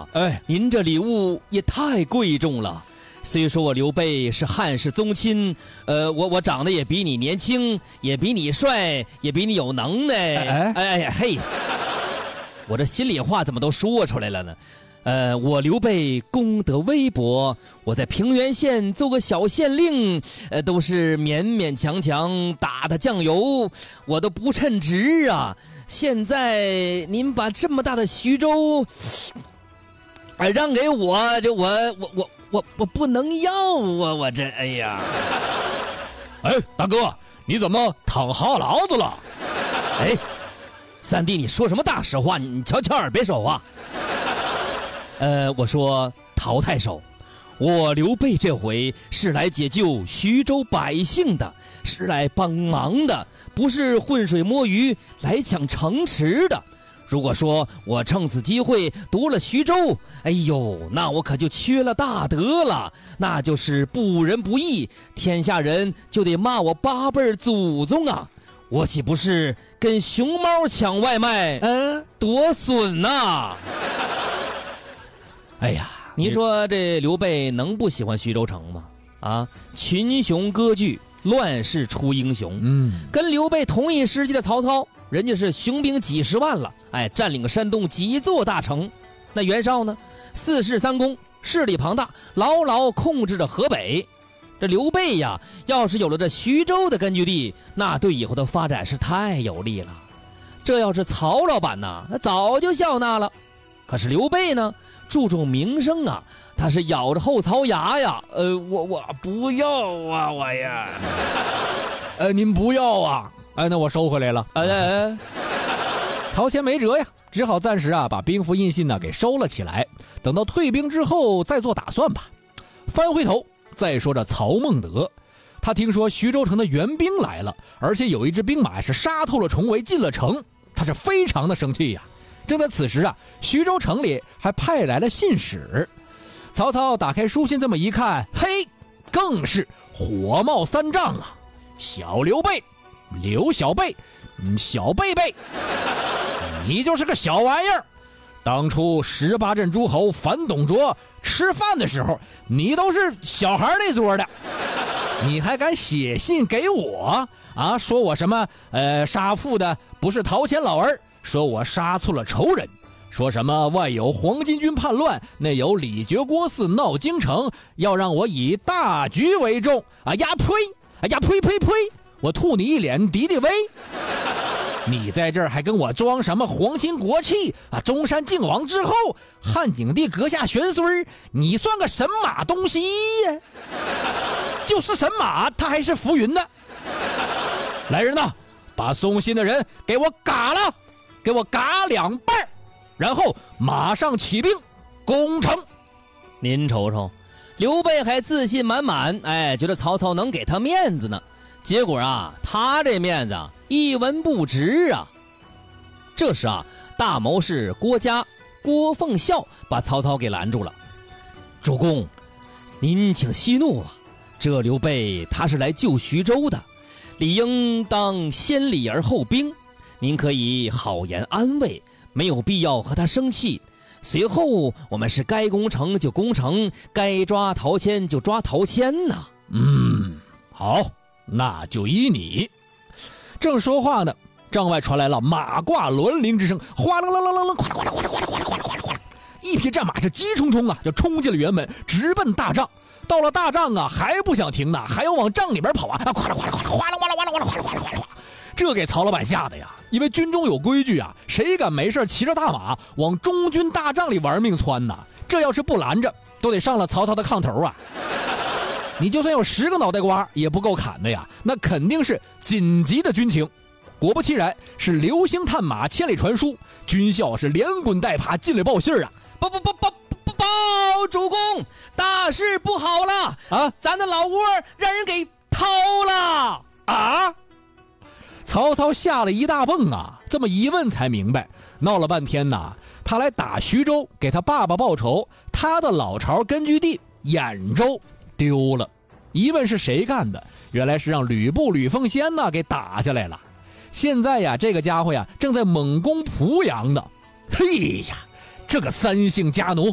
啊，您这礼物也太贵重了。虽说我刘备是汉室宗亲，我长得也比你年轻，也比你帅，也比你有能耐。嘿，我这心里话怎么都说出来了呢？我刘备功德微薄，我在平原县做个小县令，都是勉勉强强打的酱油，我都不称职啊。现在您把这么大的徐州，让给我，这我不能要啊！我这哎呀， 大哥，你怎么淌哈喇子了？ 三弟，你说什么大实话？你瞧瞧耳别手啊！我说陶太守，我刘备这回是来解救徐州百姓的，是来帮忙的，不是浑水摸鱼来抢城池的。如果说我趁此机会夺了徐州，哎呦，那我可就缺了大德了，那就是不仁不义，天下人就得骂我8辈祖宗啊！我岂不是跟熊猫抢外卖，夺笋呐！哎呀，你说这刘备能不喜欢徐州城吗？啊，群雄割据，乱世出英雄。跟刘备同一时期的曹操，人家是雄兵几十万了，占领山东几座大城。那袁绍呢，4世3公，势力庞大，牢牢控制着河北。这刘备呀，要是有了这徐州的根据地，那对以后的发展是太有利了。这要是曹老板呐，那早就笑纳了。可是刘备呢，注重名声啊，他是咬着后槽牙呀。我不要啊，我呀。 您不要啊？那我收回来了。 陶谦没辙呀，只好暂时把兵符印信呢给收了起来，等到退兵之后再做打算吧。翻回头再说这曹孟德，他听说徐州城的援兵来了，而且有一支兵马是杀透了重围进了城，他是非常的生气呀。正在此时徐州城里还派来了信使。曹操打开书信这么一看，嘿，更是火冒三丈啊！小刘备，刘小贝，小贝贝，你就是个小玩意儿。当初18镇诸侯反董卓吃饭的时候，你都是小孩那桌的，你还敢写信给我啊？说我什么杀父的不是陶谦老儿，说我杀错了仇人，说什么外有黄巾军叛乱，内有李傕郭汜闹京城，要让我以大局为重。哎呀呸！哎呀呸呸呸！我吐你一脸敌敌威！你在这儿还跟我装什么皇亲国戚啊？中山靖王之后，汉景帝阁下玄孙，你算个神马东西呀？就是神马，他还是浮云呢。来人呐，把送信的人给我嘎了，给我嘎2半，然后马上起兵攻城。 您瞅瞅，刘备还自信满满，觉得曹操能给他面子呢。结果他这面子一文不值啊。这时大谋士郭嘉、郭奉孝把曹操给拦住了。主公，您请息怒啊，这刘备他是来救徐州的，理应当先礼而后兵，您可以好言安慰，没有必要和他生气。随后我们是该攻城就攻城，该抓陶谦就抓陶谦呐。 好，那就依你。正说话呢，帐外传来了马挂銮铃之声，哗啦啦啦啦啦，哗啦哗啦哗啦哗啦哗啦哗啦哗啦哗啦，一匹战马是急冲冲就冲进了辕门，直奔大帐。到了大帐还不想停呢，还要往帐里边跑哗啦哗啦哗啦哗啦哗啦哗啦哗啦哗啦哗啦哗啦，这给曹老板吓的呀！因为军中有规矩谁敢没事骑着大马往中军大帐里玩命窜呢？这要是不拦着，都得上了曹操的炕头啊！你就算有10个脑袋瓜也不够砍的呀，那肯定是紧急的军情。果不其然，是流星探马千里传书，军校是连滚带爬进来报信报主公，大事不好了咱的老窝让人给掏了曹操吓了一大蹦这么一问才明白，闹了半天他来打徐州给他爸爸报仇，他的老巢根据地兖州丢了。一问是谁干的，原来是让吕布吕奉先给打下来了。现在这个家伙正在猛攻濮阳呢。嘿呀，这个3姓家奴